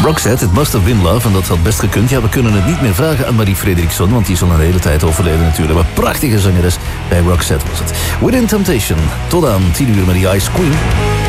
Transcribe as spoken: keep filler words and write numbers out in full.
Roxette, It Must Have Been Love. En dat had best gekund. Ja, we kunnen het niet meer vragen aan Marie Fredriksson, want die is al een hele tijd overleden natuurlijk. Maar prachtige zangeres bij Roxette was het. Within Temptation. Tot aan tien uur met die Ice Queen.